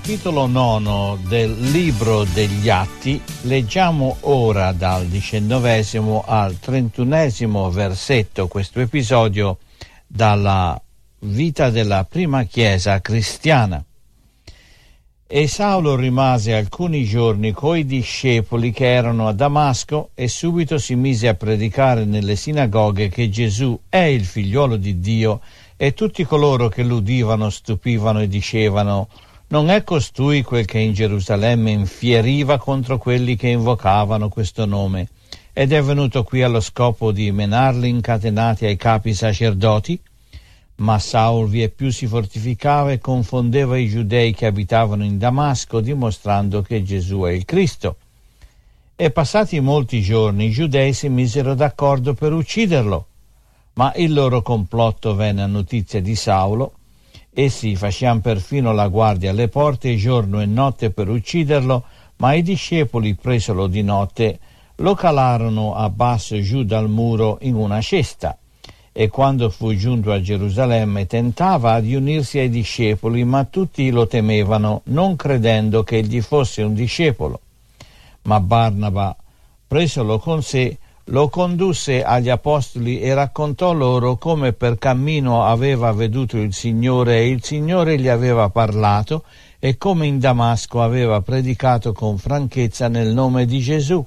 capitolo 9 del libro degli Atti, leggiamo ora dal 19 al 31 versetto questo episodio dalla vita della prima chiesa cristiana. E Saulo rimase alcuni giorni coi discepoli che erano a Damasco e subito si mise a predicare nelle sinagoghe che Gesù è il figliuolo di Dio, e tutti coloro che l'udivano stupivano e dicevano: non è costui quel che in Gerusalemme infieriva contro quelli che invocavano questo nome, ed è venuto qui allo scopo di menarli incatenati ai capi sacerdoti? Ma Saulo vie più si fortificava e confondeva i giudei che abitavano in Damasco, dimostrando che Gesù è il Cristo. E passati molti giorni i giudei si misero d'accordo per ucciderlo, ma il loro complotto venne a notizia di Saulo. Essi facevano perfino la guardia alle porte giorno e notte per ucciderlo, ma i discepoli, presolo di notte, lo calarono a basso giù dal muro in una cesta. E quando fu giunto a Gerusalemme tentava di unirsi ai discepoli, ma tutti lo temevano, non credendo che egli fosse un discepolo. Ma Barnaba, presolo con sé, lo condusse agli apostoli e raccontò loro come per cammino aveva veduto il Signore e il Signore gli aveva parlato, e come in Damasco aveva predicato con franchezza nel nome di Gesù.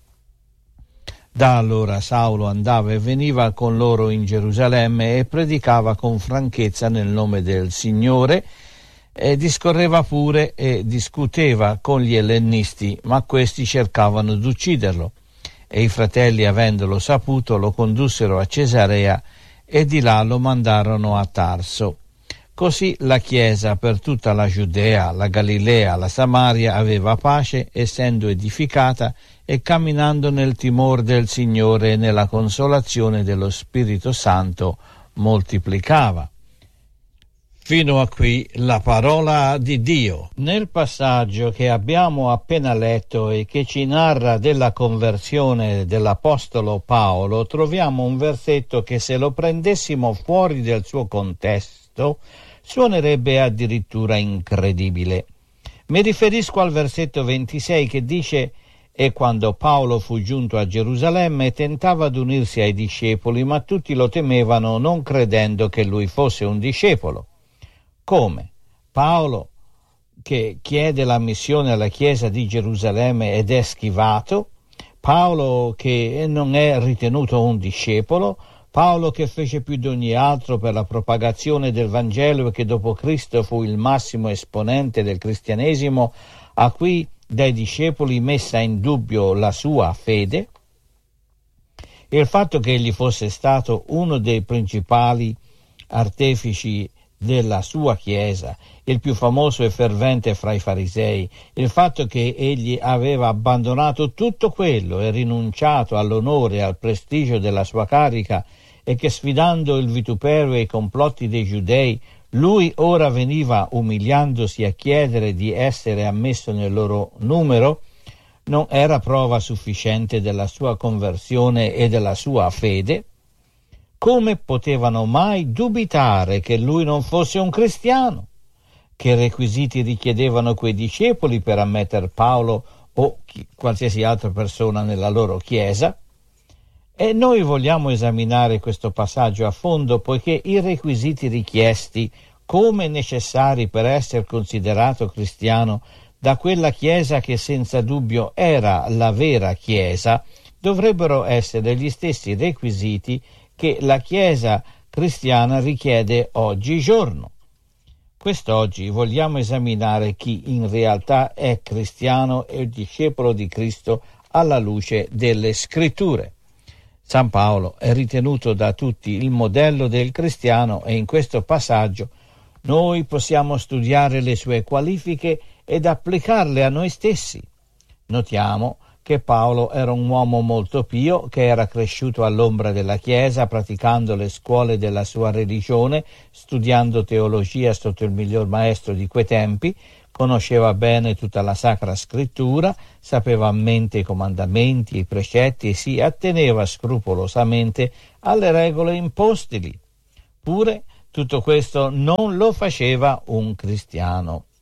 Da allora Saulo andava e veniva con loro in Gerusalemme e predicava con franchezza nel nome del Signore, e discorreva pure e discuteva con gli ellennisti, ma questi cercavano d'ucciderlo. E i fratelli, avendolo saputo, lo condussero a Cesarea e di là lo mandarono a Tarso. Così la Chiesa per tutta la Giudea, la Galilea, la Samaria aveva pace, essendo edificata e camminando nel timor del Signore e nella consolazione dello Spirito Santo moltiplicava. Fino a qui la parola di Dio. Nel passaggio che abbiamo appena letto e che ci narra della conversione dell'Apostolo Paolo, troviamo un versetto che, se lo prendessimo fuori del suo contesto, suonerebbe addirittura incredibile. Mi riferisco al versetto 26 che dice: «E quando Paolo fu giunto a Gerusalemme tentava ad unirsi ai discepoli, ma tutti lo temevano, non credendo che lui fosse un discepolo». Come? Paolo, che chiede la missione alla Chiesa di Gerusalemme ed è schivato? Paolo che non è ritenuto un discepolo? Paolo che fece più di ogni altro per la propagazione del Vangelo e che dopo Cristo fu il massimo esponente del cristianesimo, a cui dai discepoli messa in dubbio la sua fede? Il fatto che egli fosse stato uno dei principali artefici della sua Chiesa, il più famoso e fervente fra i farisei, il fatto che egli aveva abbandonato tutto quello e rinunciato all'onore e al prestigio della sua carica, e che, sfidando il vituperio e i complotti dei giudei, lui ora veniva umiliandosi a chiedere di essere ammesso nel loro numero, non era prova sufficiente della sua conversione e della sua fede? Come potevano mai dubitare che lui non fosse un cristiano? Che requisiti richiedevano quei discepoli per ammettere Paolo o qualsiasi altra persona nella loro chiesa? E noi vogliamo esaminare questo passaggio a fondo, poiché i requisiti richiesti come necessari per essere considerato cristiano da quella Chiesa che senza dubbio era la vera Chiesa dovrebbero essere gli stessi requisiti che la Chiesa cristiana richiede oggigiorno. Quest'oggi vogliamo esaminare chi in realtà è cristiano e discepolo di Cristo alla luce delle Scritture. San Paolo è ritenuto da tutti il modello del cristiano e in questo passaggio noi possiamo studiare le sue qualifiche ed applicarle a noi stessi. Notiamo che Paolo era un uomo molto pio, che era cresciuto all'ombra della Chiesa, praticando le scuole della sua religione, studiando teologia sotto il miglior maestro di quei tempi, conosceva bene tutta la Sacra Scrittura, sapeva a mente i comandamenti, i precetti e si atteneva scrupolosamente alle regole impostili. Pure tutto questo non lo faceva un cristiano.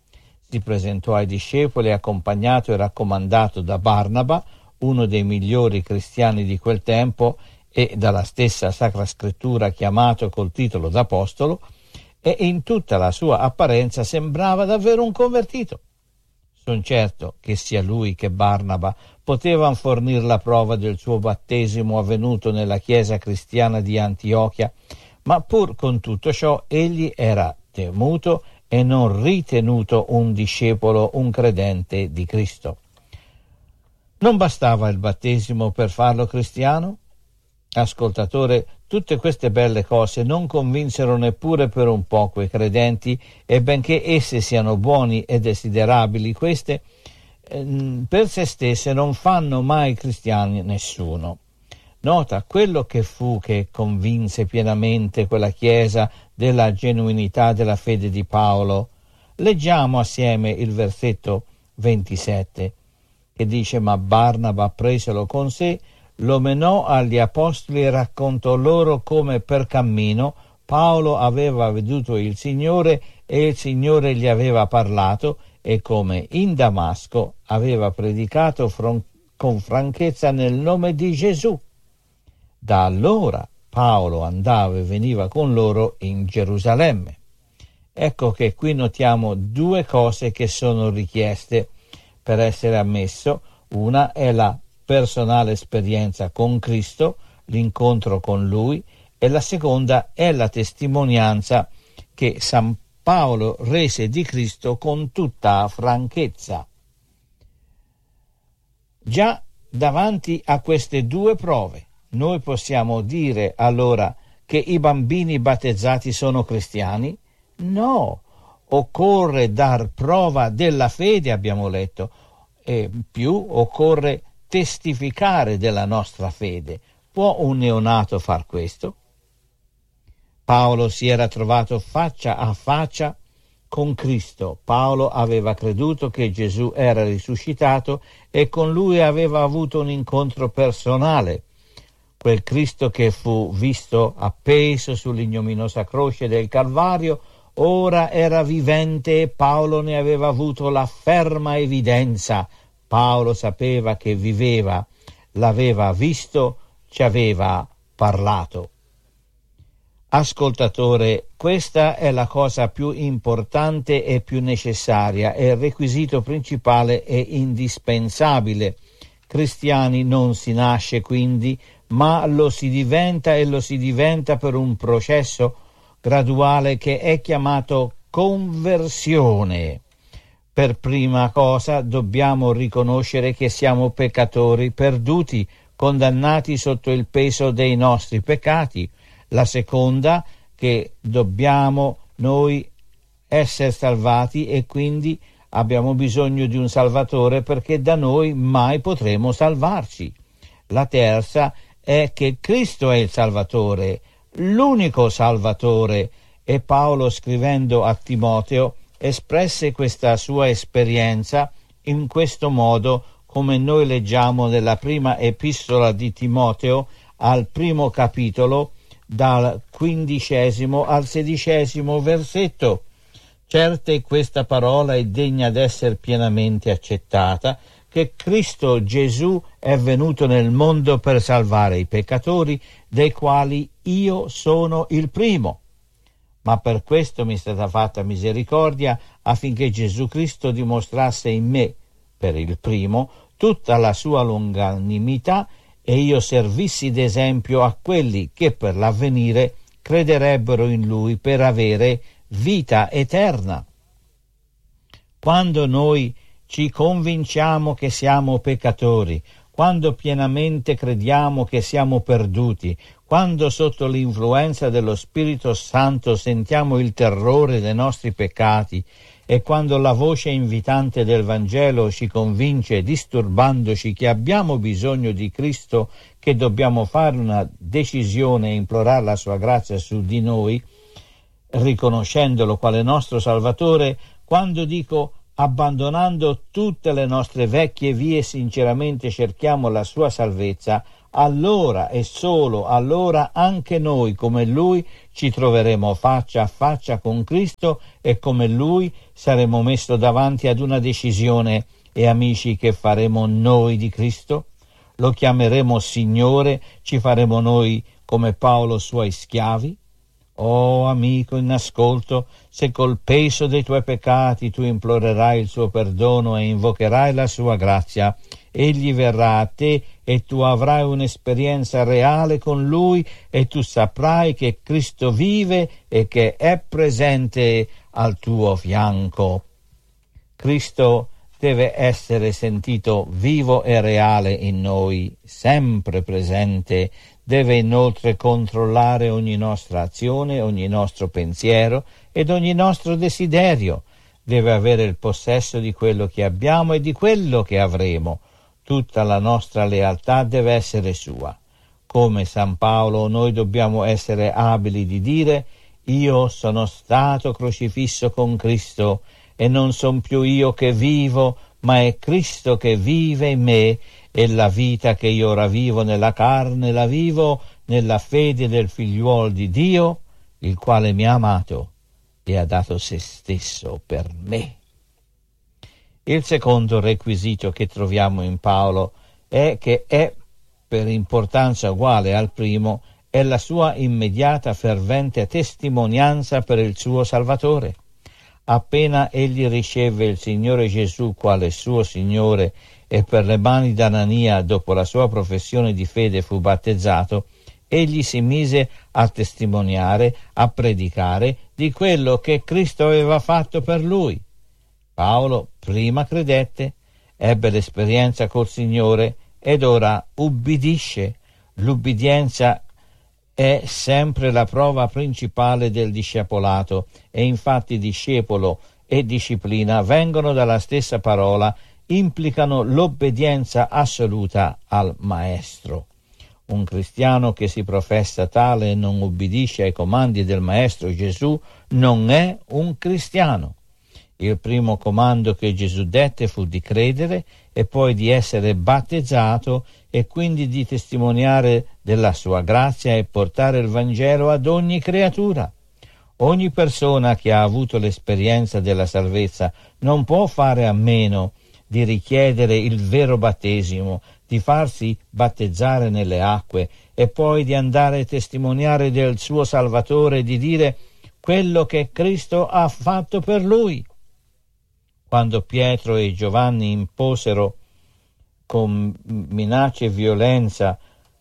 Si presentò ai discepoli accompagnato e raccomandato da Barnaba, uno dei migliori cristiani di quel tempo e dalla stessa Sacra Scrittura chiamato col titolo d'apostolo, e in tutta la sua apparenza sembrava davvero un convertito. Son certo che sia lui che Barnaba potevano fornire la prova del suo battesimo avvenuto nella chiesa cristiana di Antiochia, ma pur con tutto ciò egli era temuto e non ritenuto un discepolo, un credente di Cristo. Non bastava il battesimo per farlo cristiano? Ascoltatore, tutte queste belle cose non convinsero neppure per un po' quei credenti, e benché esse siano buoni e desiderabili, queste per se stesse non fanno mai cristiani nessuno. Nota quello che fu che convinse pienamente quella chiesa della genuinità della fede di Paolo. Leggiamo assieme il versetto 27 che dice: ma Barnaba preselo con sé, lo menò agli apostoli e raccontò loro come per cammino Paolo aveva veduto il Signore e il Signore gli aveva parlato, e come in Damasco aveva predicato con franchezza nel nome di Gesù. Da allora Paolo andava e veniva con loro in Gerusalemme. Ecco che qui notiamo due cose che sono richieste per essere ammesso. Una è la personale esperienza con Cristo, l'incontro con Lui, e la seconda è la testimonianza che San Paolo rese di Cristo con tutta franchezza. Già davanti a queste due prove, noi possiamo dire allora che i bambini battezzati sono cristiani? No, occorre dar prova della fede, abbiamo letto, e più occorre testificare della nostra fede. Può un neonato far questo? Paolo si era trovato faccia a faccia con Cristo. Paolo aveva creduto che Gesù era risuscitato e con lui aveva avuto un incontro personale. Quel Cristo che fu visto appeso sull'ignominiosa croce del Calvario ora era vivente e Paolo ne aveva avuto la ferma evidenza. Paolo sapeva che viveva, l'aveva visto, ci aveva parlato. Ascoltatore, questa è la cosa più importante e più necessaria, è il requisito principale e indispensabile. Cristiani non si nasce quindi, ma lo si diventa, e lo si diventa per un processo graduale che è chiamato conversione. Per prima cosa dobbiamo riconoscere che siamo peccatori perduti, condannati sotto il peso dei nostri peccati. La seconda, che dobbiamo noi essere salvati e quindi abbiamo bisogno di un Salvatore, perché da noi mai potremo salvarci. La terza è che Cristo è il Salvatore, l'unico Salvatore, e Paolo, scrivendo a Timoteo, espresse questa sua esperienza in questo modo, come noi leggiamo nella prima epistola di Timoteo al primo capitolo, dal 15° al 16° versetto. Certe questa parola è degna d'essere pienamente accettata, che Cristo Gesù è venuto nel mondo per salvare i peccatori, dei quali io sono il primo. Ma per questo mi è stata fatta misericordia, affinché Gesù Cristo dimostrasse in me, per il primo, tutta la sua longanimità, e io servissi d'esempio a quelli che per l'avvenire crederebbero in Lui per avere vita eterna. Quando noi ci convinciamo che siamo peccatori, quando pienamente crediamo che siamo perduti, quando sotto l'influenza dello Spirito Santo sentiamo il terrore dei nostri peccati, e quando la voce invitante del Vangelo ci convince, disturbandoci, che abbiamo bisogno di Cristo, che dobbiamo fare una decisione e implorare la sua grazia su di noi, riconoscendolo quale nostro Salvatore, quando dico abbandonando tutte le nostre vecchie vie sinceramente cerchiamo la sua salvezza, allora e solo allora anche noi come Lui ci troveremo faccia a faccia con Cristo e come Lui saremo messi davanti ad una decisione. E amici, che faremo noi di Cristo? Lo chiameremo Signore? Ci faremo noi come Paolo suoi schiavi? Oh amico in ascolto, se col peso dei tuoi peccati tu implorerai il suo perdono e invocherai la sua grazia, egli verrà a te e tu avrai un'esperienza reale con lui e tu saprai che Cristo vive e che è presente al tuo fianco. Cristo deve essere sentito vivo e reale in noi, sempre presente. Deve inoltre controllare ogni nostra azione, ogni nostro pensiero ed ogni nostro desiderio. Deve avere il possesso di quello che abbiamo e di quello che avremo. Tutta la nostra lealtà deve essere sua. Come San Paolo, noi dobbiamo essere abili di dire: io sono stato crocifisso con Cristo e non son più io che vivo, ma è Cristo che vive in me, e la vita che io ora vivo nella carne la vivo nella fede del figliuolo di Dio, il quale mi ha amato e ha dato se stesso per me. Il secondo requisito che troviamo in Paolo è che è, per importanza uguale al primo, è la sua immediata fervente testimonianza per il suo Salvatore. Appena egli riceve il Signore Gesù quale suo Signore e per le mani d'Anania, dopo la sua professione di fede, fu battezzato, egli si mise a testimoniare, a predicare di quello che Cristo aveva fatto per lui. Paolo prima credette, ebbe l'esperienza col Signore ed ora ubbidisce. L'ubbidienza è sempre la prova principale del discepolato e infatti discepolo e disciplina vengono dalla stessa parola, implicano l'obbedienza assoluta al Maestro. Un cristiano che si professa tale e non ubbidisce ai comandi del Maestro Gesù non è un cristiano. Il primo comando che Gesù dette fu di credere e poi di essere battezzato e quindi di testimoniare della sua grazia e portare il Vangelo ad ogni creatura. Ogni persona che ha avuto l'esperienza della salvezza non può fare a meno di richiedere il vero battesimo, di farsi battezzare nelle acque e poi di andare a testimoniare del suo Salvatore e di dire quello che Cristo ha fatto per lui. Quando Pietro e Giovanni imposero con minacce e violenza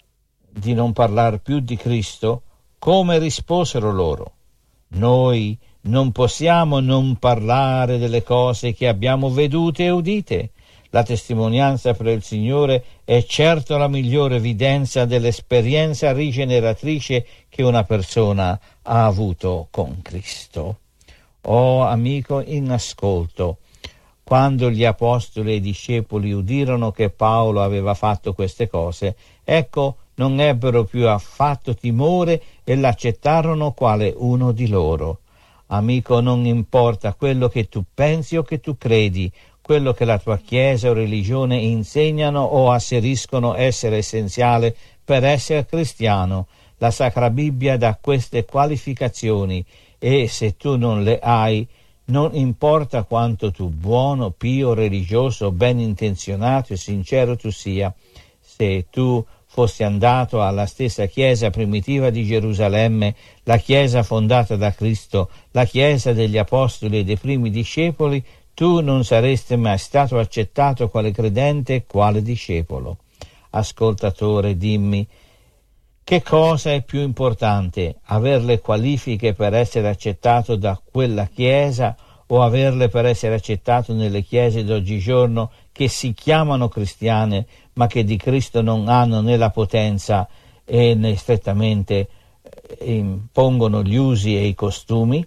di non parlare più di Cristo, come risposero loro? Noi non possiamo non parlare delle cose che abbiamo vedute e udite. La testimonianza per il Signore è certo la migliore evidenza dell'esperienza rigeneratrice che una persona ha avuto con Cristo. Oh amico in ascolto, quando gli apostoli e i discepoli udirono che Paolo aveva fatto queste cose, ecco, non ebbero più affatto timore e l'accettarono quale uno di loro. Amico, non importa quello che tu pensi o che tu credi, quello che la tua chiesa o religione insegnano o asseriscono essere essenziale per essere cristiano. La Sacra Bibbia dà queste qualificazioni e se tu non le hai, non importa quanto tu buono, pio, religioso, ben intenzionato e sincero tu sia, se tu fossi andato alla stessa chiesa primitiva di Gerusalemme, la chiesa fondata da Cristo, la chiesa degli apostoli e dei primi discepoli, tu non saresti mai stato accettato quale credente e quale discepolo. Ascoltatore, dimmi, che cosa è più importante, aver le qualifiche per essere accettato da quella chiesa o averle per essere accettato nelle chiese d'oggigiorno che si chiamano cristiane ma che di Cristo non hanno né la potenza e né strettamente impongono gli usi e i costumi?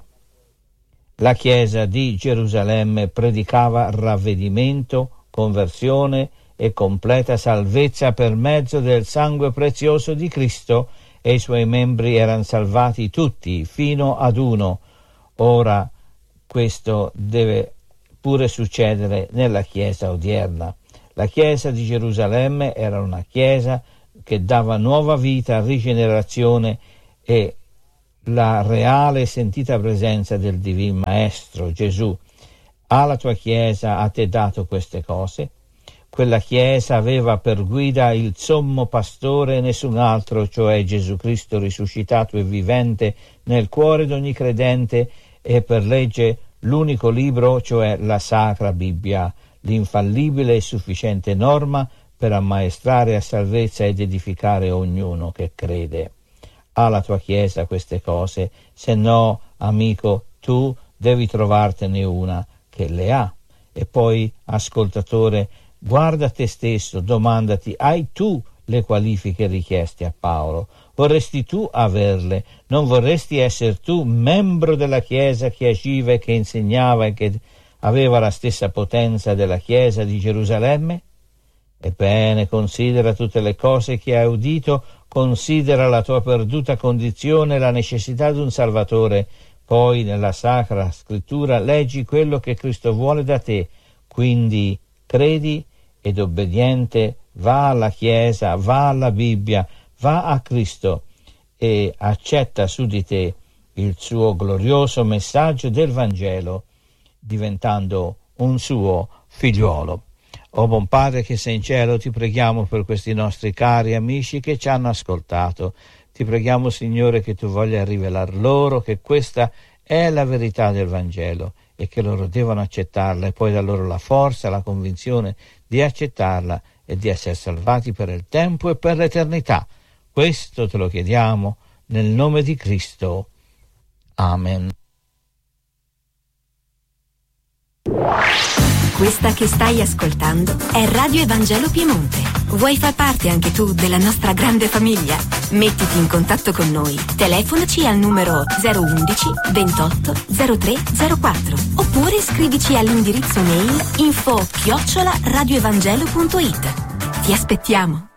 La chiesa di Gerusalemme predicava ravvedimento, conversione e completa salvezza per mezzo del sangue prezioso di Cristo e i suoi membri erano salvati tutti fino ad uno. Ora questo deve pure succedere nella chiesa odierna. La chiesa di Gerusalemme era una chiesa che dava nuova vita, rigenerazione e la reale e sentita presenza del Divin Maestro Gesù. Alla tua Chiesa a te dato queste cose. Quella Chiesa aveva per guida il sommo pastore e nessun altro, cioè Gesù Cristo risuscitato e vivente nel cuore d'ogni credente, e per legge l'unico libro, cioè la Sacra Bibbia, l'infallibile e sufficiente norma per ammaestrare a salvezza ed edificare ognuno che crede. Alla tua Chiesa queste cose, se no, amico, tu devi trovartene una che le ha. E poi, ascoltatore, guarda te stesso, domandati, hai tu le qualifiche richieste a Paolo? Vorresti tu averle? Non vorresti essere tu membro della Chiesa che agiva e che insegnava e che aveva la stessa potenza della Chiesa di Gerusalemme? Ebbene, considera tutte le cose che hai udito, considera la tua perduta condizione e la necessità di un Salvatore. Poi nella Sacra Scrittura leggi quello che Cristo vuole da te. Quindi credi ed obbediente va alla Chiesa, va alla Bibbia, va a Cristo e accetta su di te il suo glorioso messaggio del Vangelo, diventando un suo figliuolo. O buon Padre che sei in cielo, ti preghiamo per questi nostri cari amici che ci hanno ascoltato. Ti preghiamo, Signore, che tu voglia rivelar loro che questa è la verità del Vangelo e che loro devono accettarla, e poi da loro la forza, la convinzione di accettarla e di essere salvati per il tempo e per l'eternità. Questo te lo chiediamo nel nome di Cristo. Amen. Questa che stai ascoltando è Radio Evangelo Piemonte. Vuoi far parte anche tu della nostra grande famiglia? Mettiti in contatto con noi. Telefonaci al numero 011 28 03 04 oppure scrivici all'indirizzo mail info@radioevangelo.it. Ti aspettiamo.